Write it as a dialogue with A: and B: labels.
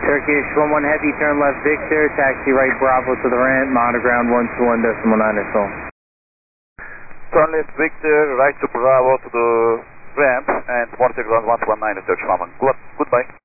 A: Turkish 11 Heavy, turn left Victor, taxi right Bravo to the ramp, monitor ground 121.9 or so.
B: Turn left Victor, right to Bravo to the ramp, and monitor ground 119 Turkish 11. Goodbye.